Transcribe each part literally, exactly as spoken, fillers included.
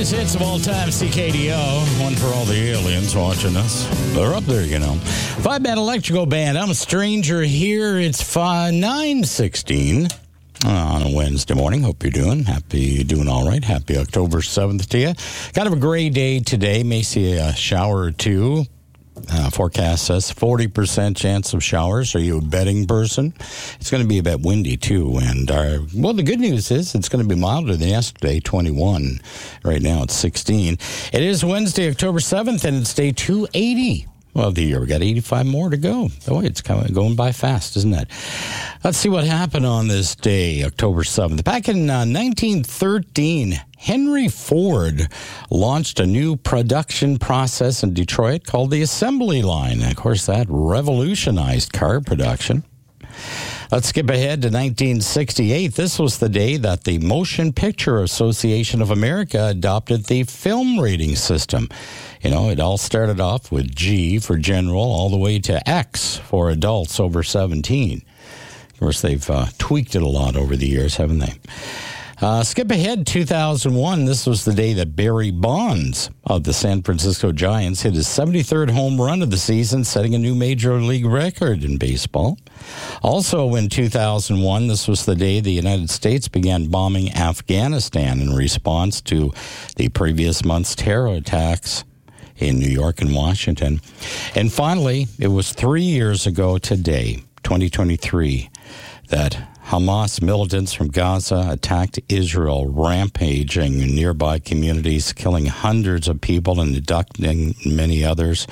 Greatest hits of all time, C K D O. One for all the aliens watching us. They're up there, you know. Five-man electrical band. I'm a stranger here. It's five, nine sixteen on a Wednesday morning. Hope you're doing. Happy doing all right. Happy October seventh to you. Kind of a gray day today. May see a shower or two. Uh, forecast says forty percent chance of showers. Are you a betting person? It's going to be a bit windy, too. And, our, well, the good news is it's going to be milder than yesterday, twenty-one. Right now it's sixteen. It is Wednesday, October seventh, and it's day two eighty. Well, the year, we got eighty-five more to go. Boy, it's kind of going by fast, isn't it? Let's see what happened on this day, October seventh. Back in uh, nineteen thirteen, Henry Ford launched a new production process in Detroit called the assembly line. And of course, that revolutionized car production. Let's skip ahead to nineteen sixty-eight. This was the day that the Motion Picture Association of America adopted the film rating system. You know, it all started off with G for general, all the way to X for adults over seventeen. Of course, they've uh, tweaked it a lot over the years, haven't they? Uh, skip ahead, two thousand one. This was the day that Barry Bonds of the San Francisco Giants hit his seventy-third home run of the season, setting a new major league record in baseball. Also in two thousand one, this was the day the United States began bombing Afghanistan in response to the previous month's terror attacks in New York and Washington. And finally, it was three years ago today, twenty twenty-three, that Hamas militants from Gaza attacked Israel, rampaging in nearby communities, killing hundreds of people and abducting many others.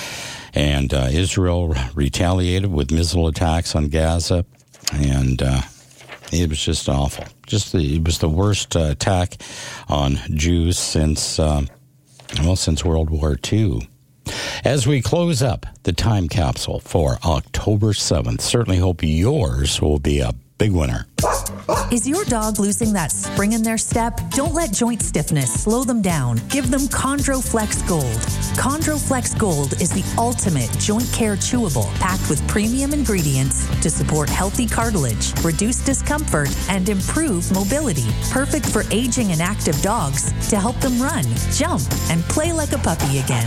And uh, Israel retaliated with missile attacks on Gaza, and uh, it was just awful. Just the, it was the worst uh, attack on Jews since uh, well since World War Two. As we close up the time capsule for October seventh, certainly hope yours will be a big winner. Is your dog losing that spring in their step? Don't let joint stiffness slow them down. Give them ChondroFlex Gold. ChondroFlex Gold is the ultimate joint care chewable, packed with premium ingredients to support healthy cartilage, reduce discomfort, and improve mobility. Perfect for aging and active dogs to help them run, jump, and play like a puppy again.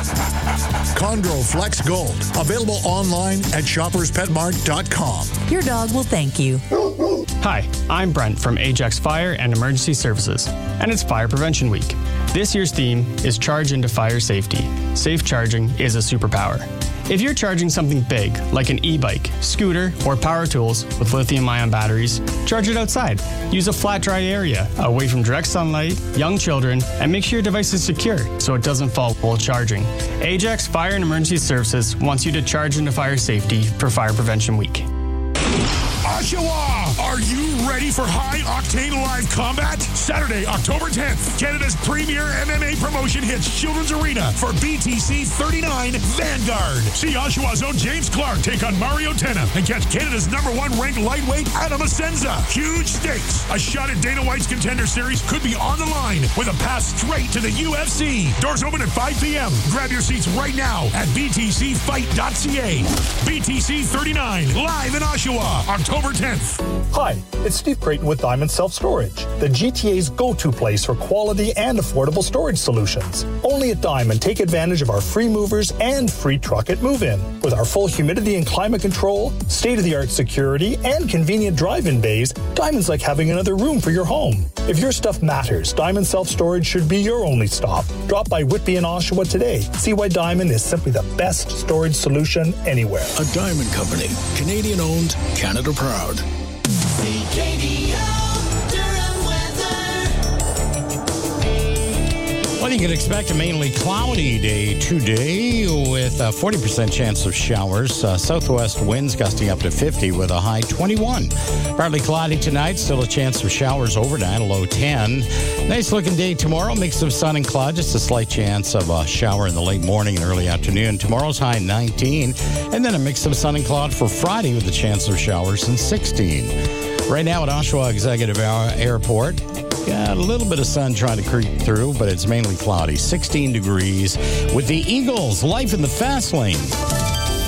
ChondroFlex Gold. Available online at shoppers pet mart dot com. Your dog will thank you. Hi, I'm Brent from Ajax Fire and Emergency Services, and it's Fire Prevention Week. This year's theme is Charge into Fire Safety. Safe charging is a superpower. If you're charging something big, like an e-bike, scooter, or power tools with lithium-ion batteries, charge it outside. Use a flat, dry area, away from direct sunlight, young children, and make sure your device is secure so it doesn't fall while charging. Ajax Fire and Emergency Services wants you to charge into fire safety for Fire Prevention Week. Oshawa, are you ready for high-octane live combat? Saturday, October tenth, Canada's premier M M A promotion hits Children's Arena for B T C thirty-nine Vanguard. See Oshawa's own James Clark take on Mario Tenna and catch Canada's number one ranked lightweight Adam Asenza. Huge stakes. A shot at Dana White's Contender Series could be on the line with a pass straight to the U F C. Doors open at five p.m. Grab your seats right now at b t c fight dot c a. B T C thirty-nine, live in Oshawa, October tenth. Hi, it's Steve Creighton with Diamond Self-Storage, the G T A's go-to place for quality and affordable storage solutions. Only at Diamond, take advantage of our free movers and free truck at move-in. With our full humidity and climate control, state-of-the-art security, and convenient drive-in bays, Diamond's like having another room for your home. If your stuff matters, Diamond Self-Storage should be your only stop. Drop by Whitby and Oshawa today. See why Diamond is simply the best storage solution anywhere. A Diamond Company. Canadian-owned, Canada proud. C K D O Durham weather. Well, you can expect a mainly cloudy day today with a forty percent chance of showers. Uh, southwest winds gusting up to fifty with a high twenty-one. Partly cloudy tonight, still a chance of showers overnight, a low ten. Nice looking day tomorrow, mix of sun and cloud, just a slight chance of a shower in the late morning and early afternoon. Tomorrow's high nineteen, and then a mix of sun and cloud for Friday with a chance of showers in sixteen. Right now at Oshawa Executive Airport, got a little bit of sun trying to creep through, but it's mainly cloudy. sixteen degrees with the Eagles, life in the fast lane.